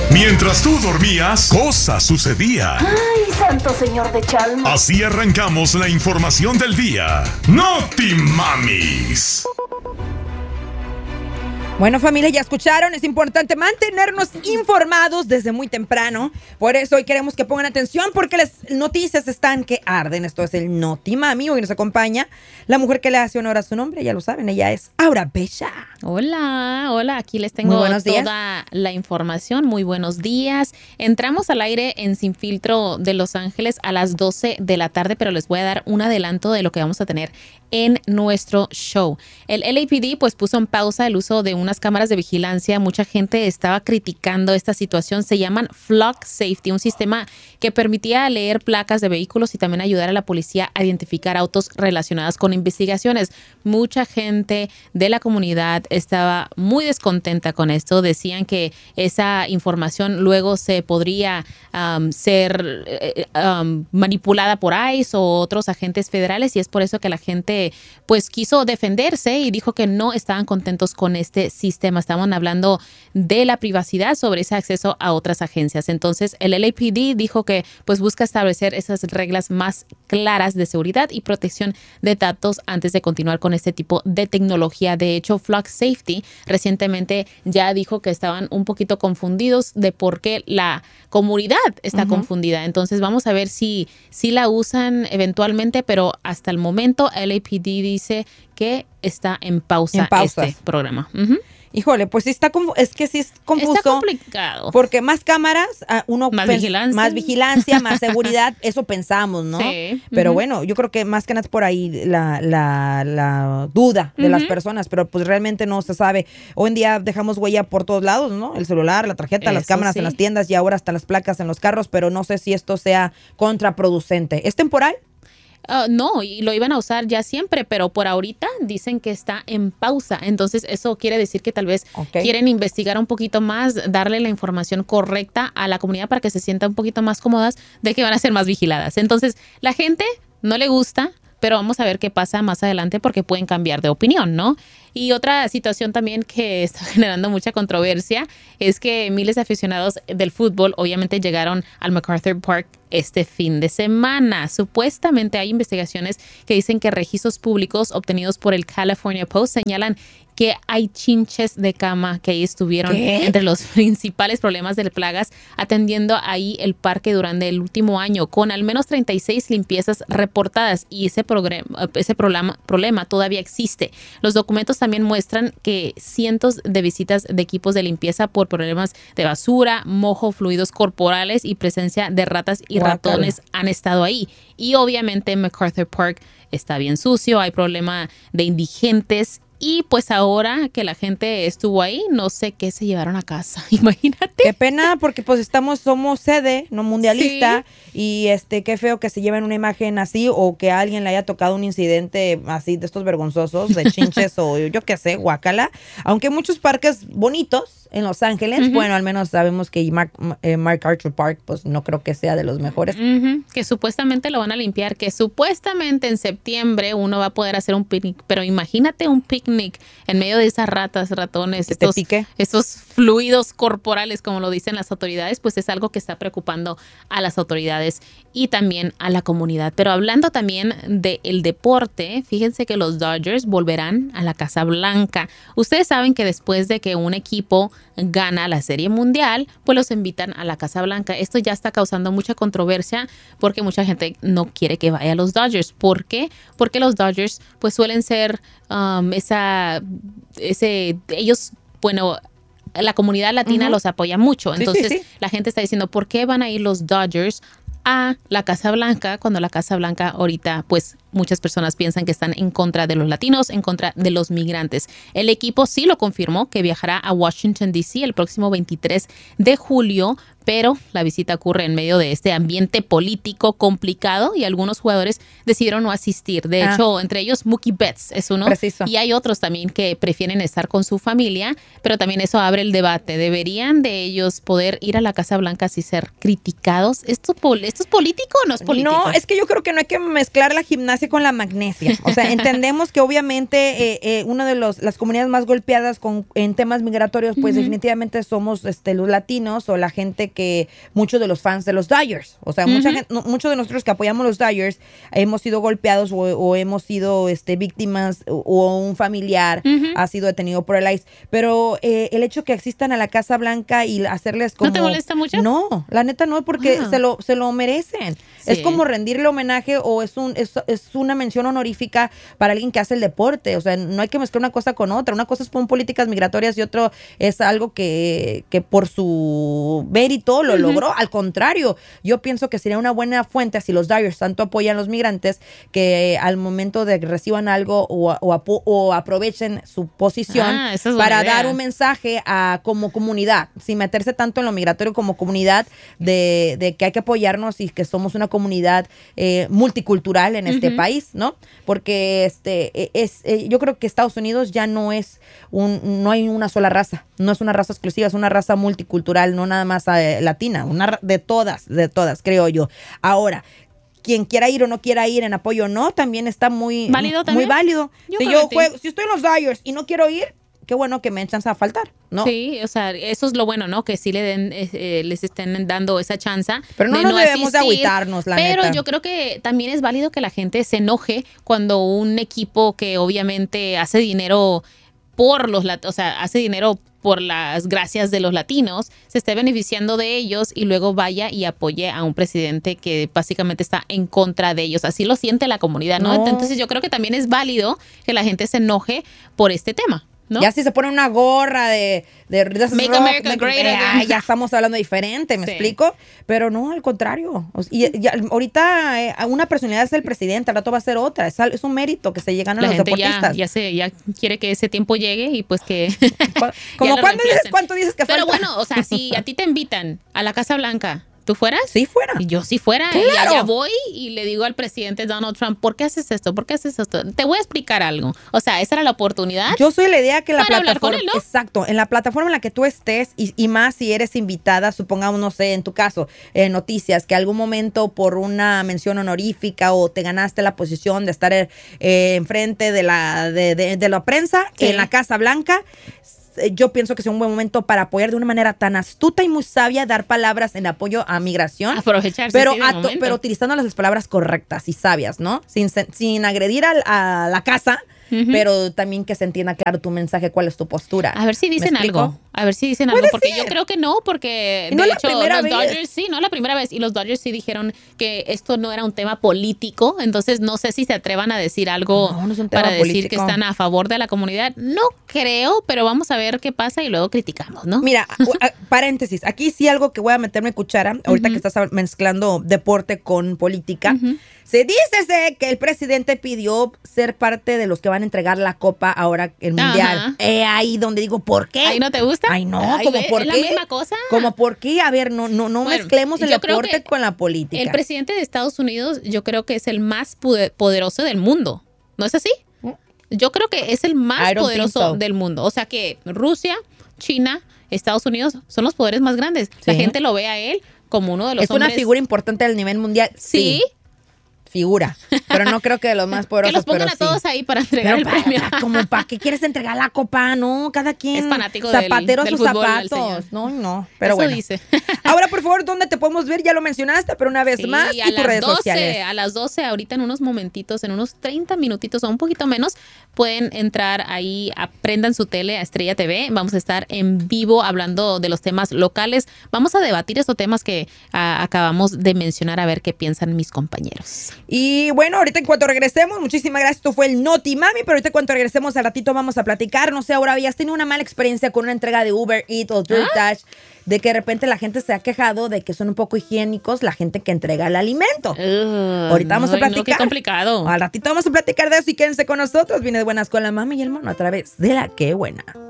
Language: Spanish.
Mientras tú dormías, cosas sucedían. ¡Ay, santo señor de Chalma! Así arrancamos la información del día. ¡Noti Mamis! Bueno, familia, ya escucharon, es importante mantenernos informados desde muy temprano. Por eso hoy queremos que pongan atención porque las noticias están que arden. Esto es el Noti Mami. Hoy nos acompaña la mujer que le hace honor a su nombre, ya lo saben, ella es Aura Bella. Hola, aquí les tengo toda la información. Muy buenos días. Entramos al aire en Sin Filtro de Los Ángeles a las 12 de la tarde, pero les voy a dar un adelanto de lo que vamos a tener en nuestro show. El LAPD pues puso en pausa el uso de unas cámaras de vigilancia. Mucha gente estaba criticando esta situación. Se llaman Flock Safety, un sistema que permitía leer placas de vehículos y también ayudar a la policía a identificar autos relacionados con investigaciones. Mucha gente de la comunidad estaba muy descontenta con esto. Decían que esa información luego se podría ser manipulada por ICE o otros agentes federales, y es por eso que la gente pues quiso defenderse y dijo que no estaban contentos con este sistema. Estaban hablando de la privacidad sobre ese acceso a otras agencias. Entonces el LAPD dijo que pues busca establecer esas reglas más claras de seguridad y protección de datos antes de continuar con este tipo de tecnología. De hecho, Flock Safety recientemente ya dijo que estaban un poquito confundidos de por qué la comunidad está confundida. Entonces vamos a ver si la usan eventualmente, pero hasta el momento el LAPD dice que está en pausa este programa. Híjole, pues sí es que sí es confuso. Está complicado. Porque más cámaras, más vigilancia, más seguridad, eso pensamos, ¿no? Sí. Pero bueno, yo creo que más que nada es por ahí la duda de las personas, pero pues realmente no se sabe. Hoy en día dejamos huella por todos lados, ¿no? El celular, la tarjeta, las cámaras en las tiendas y ahora hasta las placas en los carros, pero no sé si esto sea contraproducente. ¿Es temporal? No, y lo iban a usar ya siempre, pero por ahorita dicen que está en pausa. Entonces eso quiere decir que tal vez quieren investigar un poquito más, darle la información correcta a la comunidad para que se sientan un poquito más cómodas de que van a ser más vigiladas. Entonces la gente no le gusta, pero vamos a ver qué pasa más adelante porque pueden cambiar de opinión, ¿no? Y otra situación también que está generando mucha controversia es que miles de aficionados del fútbol obviamente llegaron al MacArthur Park este fin de semana. Supuestamente hay investigaciones que dicen que registros públicos obtenidos por el California Post señalan que hay chinches de cama que ahí estuvieron entre los principales problemas de plagas atendiendo ahí el parque durante el último año, con al menos 36 limpiezas reportadas, y ese problema todavía existe. Los documentos también muestran que cientos de visitas de equipos de limpieza por problemas de basura, mojo, fluidos corporales y presencia de ratas y ratones han estado ahí. Y obviamente MacArthur Park está bien sucio, hay problema de indigentes. Y pues ahora que la gente estuvo ahí, no sé qué se llevaron a casa. Imagínate. Qué pena, porque pues somos sede, no mundialista. Sí. Y qué feo que se lleven una imagen así o que a alguien le haya tocado un incidente así de estos vergonzosos, de chinches o yo qué sé, guácala. Aunque hay muchos parques bonitos en Los Ángeles, bueno, al menos sabemos que MacArthur Park pues no creo que sea de los mejores. Que supuestamente lo van a limpiar, que supuestamente en septiembre uno va a poder hacer un picnic, pero imagínate un picnic en medio de esas ratas, ratones, estos fluidos corporales, como lo dicen las autoridades, pues es algo que está preocupando a las autoridades y también a la comunidad. Pero hablando también del deporte, fíjense que los Dodgers volverán a la Casa Blanca. Ustedes saben que después de que un equipo gana la Serie Mundial, pues los invitan a la Casa Blanca. Esto ya está causando mucha controversia porque mucha gente no quiere que vaya a los Dodgers. ¿Por qué? Porque los Dodgers pues suelen ser ellos, bueno, la comunidad latina los apoya mucho. Entonces la gente está diciendo, ¿por qué van a ir los Dodgers a la Casa Blanca cuando la Casa Blanca ahorita pues muchas personas piensan que están en contra de los latinos, en contra de los migrantes? El equipo sí lo confirmó que viajará a Washington, D.C. el próximo 23 de julio, pero la visita ocurre en medio de este ambiente político complicado y algunos jugadores decidieron no asistir. De hecho, entre ellos Mookie Betts es uno. Preciso. Y hay otros también que prefieren estar con su familia, pero también eso abre el debate. ¿Deberían de ellos poder ir a la Casa Blanca sin ser criticados? ¿Esto es político o no es político? No, es que yo creo que no hay que mezclar la gimnasia así con la magnesia. O sea, entendemos que obviamente una de las comunidades más golpeadas en temas migratorios, pues definitivamente somos los latinos o la gente que, muchos de los fans de los Dodgers. O sea, muchos de nosotros que apoyamos los Dodgers hemos sido golpeados o hemos sido víctimas o un familiar ha sido detenido por el ICE. Pero el hecho que existan a la Casa Blanca y hacerles como... ¿No te molesta mucho? No, la neta no, porque se lo merecen. Sí. Es como rendirle homenaje o es una mención honorífica para alguien que hace el deporte. O sea, no hay que mezclar una cosa con otra. Una cosa es por políticas migratorias y otro es algo que por su mérito lo logró. Al contrario, yo pienso que sería una buena fuente si los Dodgers tanto apoyan a los migrantes que al momento de que reciban algo o aprovechen su posición para dar un mensaje como comunidad, sin meterse tanto en lo migratorio como comunidad de que hay que apoyarnos y que somos una comunidad multicultural en este país, ¿no? Porque yo creo que Estados Unidos ya no hay una sola raza, no es una raza exclusiva, es una raza multicultural, no nada más latina, de todas, creo yo. Ahora, quien quiera ir o no quiera ir en apoyo o no, también está muy válido. Muy válido. Si estoy en los Dodgers y no quiero ir, qué bueno que me echan a faltar, ¿no? Sí, o sea, eso es lo bueno, ¿no? Que sí les estén dando esa chance. Pero no debemos de agüitarnos, la neta. Pero yo creo que también es válido que la gente se enoje cuando un equipo que obviamente hace dinero hace dinero por las gracias de los latinos, se esté beneficiando de ellos y luego vaya y apoye a un presidente que básicamente está en contra de ellos. Así lo siente la comunidad, ¿no? Entonces yo creo que también es válido que la gente se enoje por este tema, ¿no? Ya si se pone una gorra de Make America Great Again. Ya estamos hablando diferente, ¿me explico? Pero no, al contrario. Ahorita una personalidad es el presidente, al rato va a ser otra. Es un mérito que se llegan a los deportistas. Ya quiere que ese tiempo llegue y pues que... ¿Cuánto dices que falta? Pero bueno, o sea, si a ti te invitan a la Casa Blanca, ¿tú fueras? Sí, fuera. Y yo sí fuera. Claro. Y allá voy y le digo al presidente Donald Trump, ¿por qué haces esto? ¿Por qué haces esto? Te voy a explicar algo. O sea, esa era la oportunidad. Yo soy la idea que la plataforma... hablar con él, ¿no? Exacto. En la plataforma en la que tú estés y más si eres invitada, supongamos, no sé, en tu caso, noticias, que algún momento por una mención honorífica o te ganaste la posición de estar enfrente de la prensa en la Casa Blanca, yo pienso que es un buen momento para apoyar de una manera tan astuta y muy sabia, dar palabras en apoyo a migración. Aprovecharse pero utilizando las palabras correctas y sabias, ¿no? Sin agredir a la casa, pero también que se entienda claro tu mensaje, cuál es tu postura. A ver si dicen algo. Porque yo creo que no, porque de hecho los Dodgers sí, no la primera vez, y los Dodgers sí dijeron que esto no era un tema político, entonces no sé si se atrevan a decir algo para decir que están a favor de la comunidad. No creo, pero vamos a ver qué pasa y luego criticamos, ¿no? Mira, paréntesis, aquí sí algo que voy a meterme cuchara, ahorita que estás mezclando deporte con política. Se dice que el presidente pidió ser parte de los que van a entregar la copa ahora, el mundial. Ahí donde digo, ¿por qué? ¿Ahí no te gusta? Ay, no, ¿como por qué? ¿Es la misma cosa? ¿Como por qué? A ver, no mezclemos el deporte con la política. El presidente de Estados Unidos yo creo que es el más poderoso del mundo. ¿No es así? Yo creo que es el más poderoso del mundo. O sea que Rusia, China, Estados Unidos son los poderes más grandes. Sí. La gente lo ve a él como uno de los hombres. Es una figura importante al nivel mundial. Sí. Figura, pero no creo que de los más poderosos. Que los pongan a todos ahí para entregar el premio. Como para qué quieres entregar la copa, no, cada quien es fanático zapatero del sus fútbol, zapatos. No, pero eso bueno. Dice. Ahora, por favor, ¿dónde te podemos ver? Ya lo mencionaste, pero una vez más, y tus redes sociales. A las 12, ahorita en unos momentitos, en unos 30 minutitos o un poquito menos, pueden entrar ahí, aprendan su tele a Estrella TV. Vamos a estar en vivo hablando de los temas locales. Vamos a debatir estos temas que acabamos de mencionar, a ver qué piensan mis compañeros. Y bueno, ahorita en cuanto regresemos, muchísimas gracias, esto fue el Noti Mami, pero ahorita en cuanto regresemos al ratito vamos a platicar, no sé, ahora habías tenido una mala experiencia con una entrega de Uber Eats o DoorDash, de que de repente la gente se ha quejado de que son un poco higiénicos la gente que entrega el alimento. Ahorita vamos a platicar. No, qué complicado. Al ratito vamos a platicar de eso y quédense con nosotros. Viene de Buenas con la Mami y el Mono a través de La Qué Buena.